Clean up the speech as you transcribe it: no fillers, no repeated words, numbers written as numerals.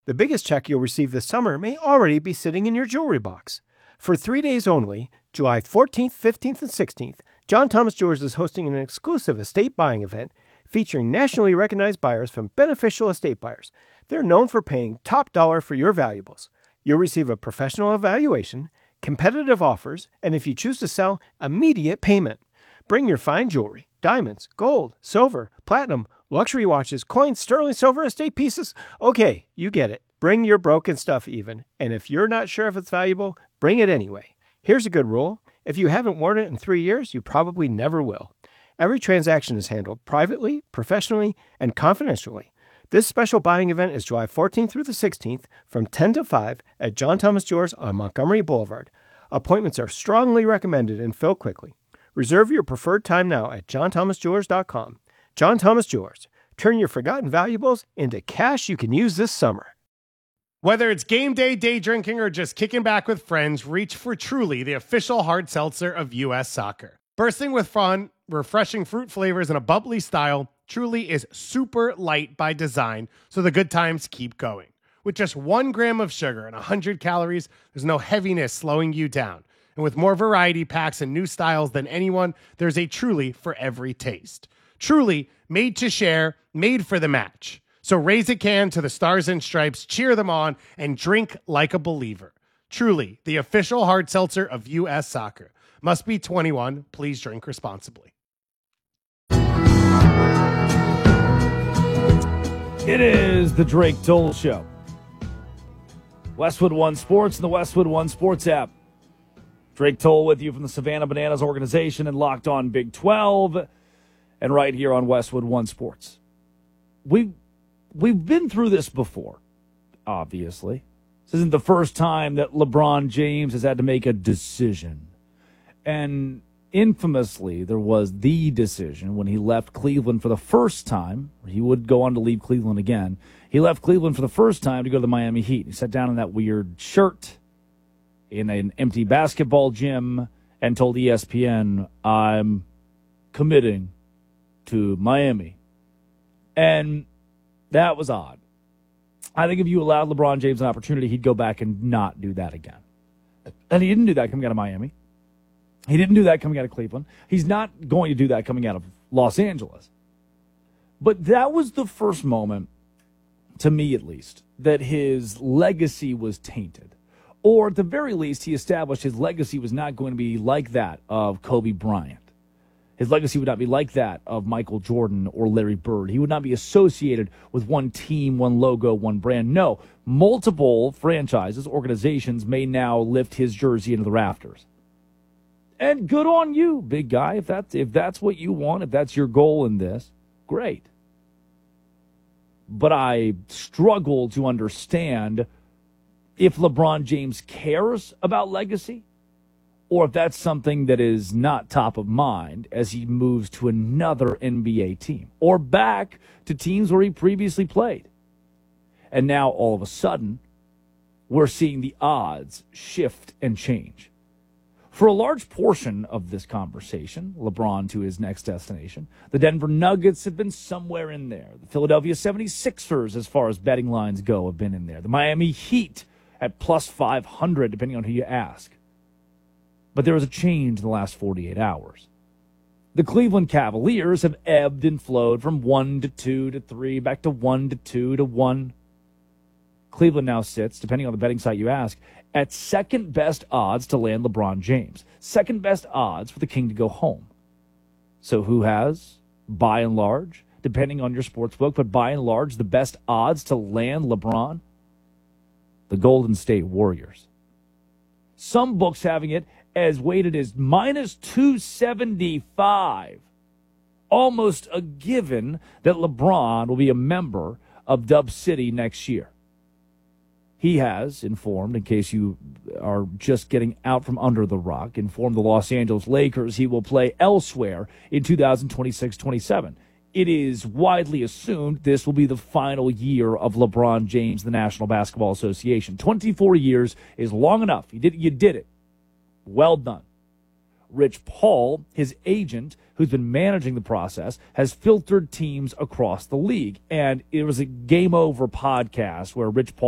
The biggest check you'll receive this summer may already be sitting in your jewelry box. For 3 days only, July 14th, 15th, and 16th, John Thomas Jewelers is hosting an exclusive estate buying event featuring nationally recognized buyers from Beneficial Estate Buyers. They're known for paying top dollar for your valuables. You'll receive a professional evaluation, competitive offers, and if you choose to sell, immediate payment. Bring your fine jewelry, diamonds, gold, silver, platinum, luxury watches, coins, sterling silver, estate pieces. Okay, you get it. Bring your broken stuff even. And if you're not sure if it's valuable, bring it anyway. Here's a good rule. If you haven't worn it in 3 years, you probably never will. Every transaction is handled privately, professionally, and confidentially. This special buying event is July 14th through the 16th from 10 to 5 at John Thomas Jewelers on Montgomery Boulevard. Appointments are strongly recommended and fill quickly. Reserve your preferred time now at johnthomasjewelers.com. John Thomas Jewelers. Turn your forgotten valuables into cash you can use this summer. Whether it's game day, day drinking, or just kicking back with friends, reach for Truly, the official hard seltzer of U.S. Soccer. Bursting with fun, refreshing fruit flavors, and a bubbly style, Truly is super light by design, so the good times keep going. With just 1 gram of sugar and 100 calories, there's no heaviness slowing you down. And with more variety packs and new styles than anyone, there's a Truly for every taste. Truly, made to share, made for the match. So raise a can to the Stars and Stripes, cheer them on, and drink like a believer. Truly, the official hard seltzer of U.S. Soccer. Must be 21. Please drink responsibly. It is the Drake Toll Show. Westwood One Sports and the Westwood One Sports app. Drake Toll with you from the Savannah Bananas organization and Locked On Big 12 and right here on Westwood One Sports. We've been through this before, obviously. This isn't the first time that LeBron James has had to make a decision. And infamously, there was the decision when he left Cleveland for the first time. He would go on to leave Cleveland again. He left Cleveland for the first time to go to the Miami Heat. He sat down in that weird shirt in an empty basketball gym and told ESPN, I'm committing to Miami. And that was odd. I think if you allowed LeBron James an opportunity, he'd go back and not do that again. And he didn't do that coming out of Miami. He didn't do that coming out of Cleveland. He's not going to do that coming out of Los Angeles. But that was the first moment, to me at least, that his legacy was tainted. Or at the very least, he established his legacy was not going to be like that of Kobe Bryant. His legacy would not be like that of Michael Jordan or Larry Bird. He would not be associated with one team, one logo, one brand. No, multiple franchises, organizations may now lift his jersey into the rafters. And good on you, big guy. If that's what you want, if that's your goal in this, great. But I struggle to understand if LeBron James cares about legacy, or if that's something that is not top of mind as he moves to another NBA team or back to teams where he previously played. And now, all of a sudden, we're seeing the odds shift and change. For a large portion of this conversation, LeBron to his next destination, the Denver Nuggets have been somewhere in there. The Philadelphia 76ers, as far as betting lines go, have been in there. The Miami Heat at plus 500, depending on who you ask. But there was a change in the last 48 hours. The Cleveland Cavaliers have ebbed and flowed from 1 to 2 to 3, back to 1 to 2 to 1. Cleveland now sits, depending on the betting site you ask, at second best odds to land LeBron James. Second best odds for the King to go home. So who has, by and large, depending on your sports book, but by and large, the best odds to land LeBron? The Golden State Warriors. Some books having it as weighted as minus 275. Almost a given that LeBron will be a member of Dub City next year. He has informed, in case you are just getting out from under the rock, informed the Los Angeles Lakers he will play elsewhere in 2026-27. It is widely assumed this will be the final year of LeBron James, the National Basketball Association. 24 years is long enough. You did it. Well done. Rich Paul, his agent, who's been managing the process, has filtered teams across the league. And it was a Game Over podcast where Rich Paul